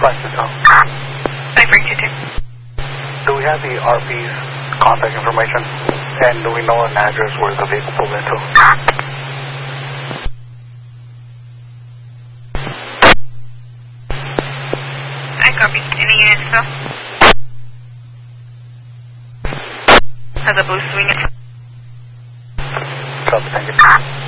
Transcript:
520. 5322. Do we have the RP's contact information? And do we know an address where the vehicle pulled into? I copy. Any units still? Has a blue swing it. Copy, thank you.